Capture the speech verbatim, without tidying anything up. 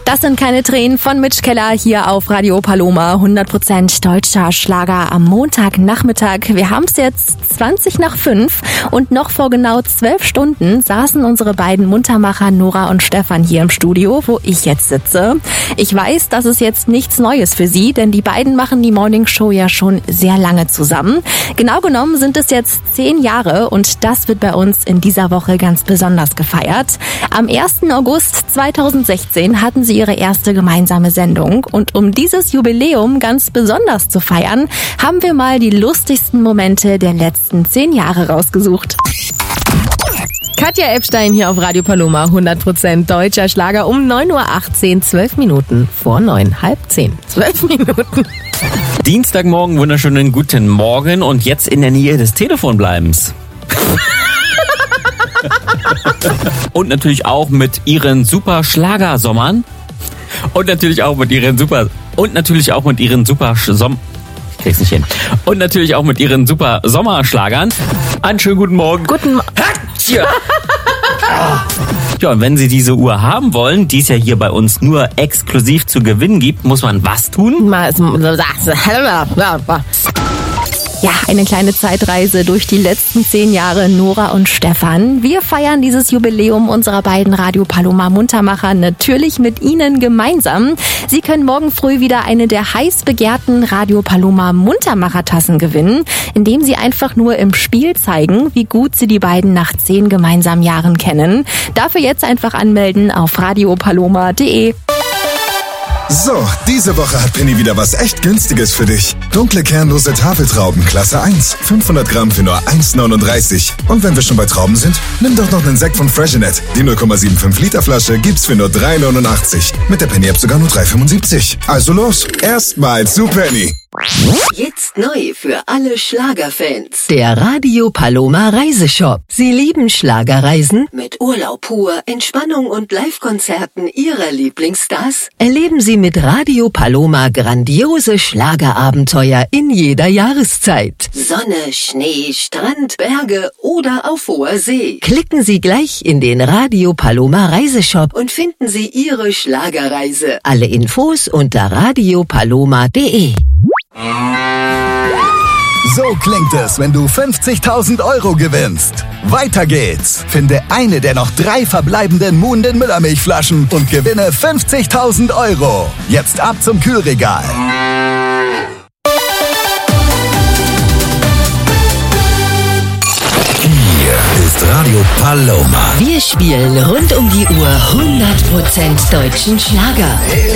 Das sind keine Tränen von Mitch Keller hier auf Radio Paloma. hundert Prozent deutscher Schlager am Montagnachmittag. Wir haben es jetzt zwanzig nach fünf und noch vor genau zwölf Stunden saßen unsere beiden Muntermacher Nora und Stefan hier im Studio, wo ich jetzt sitze. Ich weiß, das ist jetzt nichts Neues für sie, denn die beiden machen die Morning Show ja schon sehr lange zusammen. Genau genommen sind es jetzt zehn Jahre und das wird bei uns in dieser Woche ganz besonders gefeiert. Am ersten August zweitausendsechzehn hatten sie ihre erste gemeinsame Sendung und um dieses Jubiläum ganz besonders zu feiern, haben wir mal die lustigsten Momente der letzten zehn Jahre rausgesucht. Katja Epstein hier auf Radio Paloma, hundert Prozent deutscher Schlager um neun Uhr achtzehn, zwölf Minuten vor neun, halb zehn, zwölf Minuten. Dienstagmorgen, wunderschönen guten Morgen und jetzt in der Nähe des Telefonbleibens. Und natürlich auch mit ihren super Schlagersommern. Und natürlich auch mit ihren super... Und natürlich auch mit ihren super Som... Ich krieg's nicht hin. Und natürlich auch mit ihren super Sommerschlagern. Einen schönen guten Morgen. Guten Morgen. Ja, und wenn Sie diese Uhr haben wollen, die es ja hier bei uns nur exklusiv zu gewinnen gibt, muss man was tun? Ja, eine kleine Zeitreise durch die letzten zehn Jahre Nora und Stefan. Wir feiern dieses Jubiläum unserer beiden Radio Paloma Muntermacher natürlich mit Ihnen gemeinsam. Sie können morgen früh wieder eine der heiß begehrten Radio Paloma Muntermacher Tassen gewinnen, indem Sie einfach nur im Spiel zeigen, wie gut Sie die beiden nach zehn gemeinsamen Jahren kennen. Dafür jetzt einfach anmelden auf radio paloma punkt de. So, diese Woche hat Penny wieder was echt Günstiges für dich. Dunkle kernlose Tafeltrauben Klasse eins, fünfhundert Gramm für nur eins neununddreißig. Und wenn wir schon bei Trauben sind, nimm doch noch einen Sekt von Freshenet. Die null Komma fünfundsiebzig Liter Flasche gibt's für nur drei neunundachtzig. Mit der Penny App sogar nur drei fünfundsiebzig. Also los, erstmal zu Penny. Jetzt neu für alle Schlagerfans. Der Radio Paloma Reiseshop. Sie lieben Schlagerreisen? Mit Urlaub pur, Entspannung und Live-Konzerten Ihrer Lieblingsstars? Erleben Sie mit Radio Paloma grandiose Schlagerabenteuer in jeder Jahreszeit. Sonne, Schnee, Strand, Berge oder auf hoher See. Klicken Sie gleich in den Radio Paloma Reiseshop Und finden Sie Ihre Schlagerreise. Alle Infos unter radio paloma punkt de. So klingt es, wenn du fünfzigtausend Euro gewinnst. Weiter geht's. Finde eine der noch drei verbleibenden Muhnden Müllermilchflaschen und gewinne fünfzigtausend Euro. Jetzt ab zum Kühlregal. Hier ist Radio Paloma. Wir spielen rund um die Uhr hundert Prozent deutschen Schlager.